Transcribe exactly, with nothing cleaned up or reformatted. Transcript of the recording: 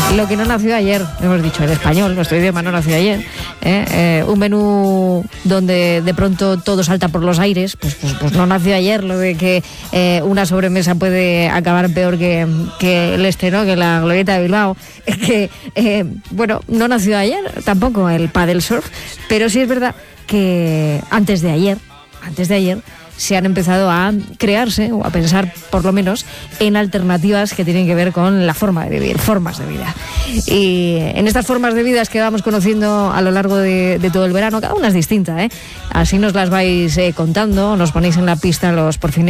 lo que no nació ayer, hemos dicho, el español, nuestro idioma no nació ayer, ¿eh? Eh, un menú donde de pronto todo salta por los aires, pues, pues, pues no nació ayer lo de que eh, una sobremesa puede acabar peor que, que el este, ¿no? Que la glorieta de Bilbao. Es que, eh, bueno, no nació ayer tampoco el paddle surf, pero sí es verdad que antes de ayer, antes de ayer, se han empezado a crearse, o a pensar por lo menos, en alternativas que tienen que ver con la forma de vivir, formas de vida. Y en estas formas de vida que vamos conociendo a lo largo de, de todo el verano, cada una es distinta, ¿eh? Así nos las vais eh, contando, nos ponéis en la pista los porfines